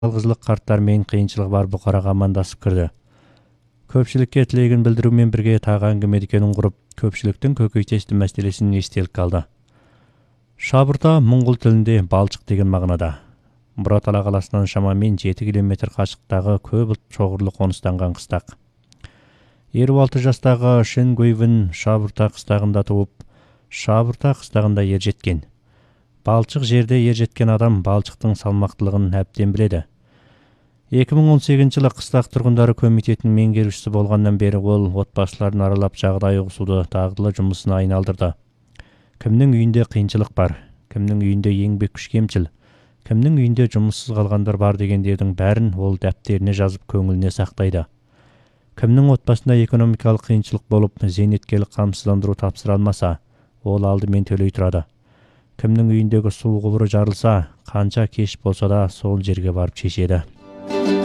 жалғызлық қарттар мен қиыншылығы бар бұқараға амандасып кірді. Көпшілікке тілегін білдірумен бірге тағы әңгіме дүкенін құрып, көпшіліктің көкейтесті мәселесін естелік қалды. Шабырта мұңғыл тілінде балшық деген мағынада. Бұратала қаласынан шамамен 7 километр қашықтағы көп шоғырлы қоныстанған қыстақ. 26 жастағы Шен Гуйвин Шабырта қыстағында туып, Шабырта қыстағында ержеткен. Балшық жерде ержеткен адам балшықтың салмақтылығын әбден біледі. 2018 жылы қыстақ тұрғындары комитетінің меңгерушісі болғаннан бері ол отбасыларын аралап жағдай ұғысуды дағдылы жұмысына айналдырды. Кімнің үйінде қиыншылық бар, кімнің үйінде еңбек күш кемшіл, кімнің үйінде жұмыссыз қалғандар бар дегендердің бәрін ол дәптеріне жазып көңіліне сақтайды. Кімнің отбасында экономикалық қиыншылық болып, зейнеткерлік қамсыздандыру тапсыра алмаса, ол алдымен төлей тұрады. Кімнің үйіндегі су құбыры жарылса, қанша кеш болса да сол жерге барып шешеді.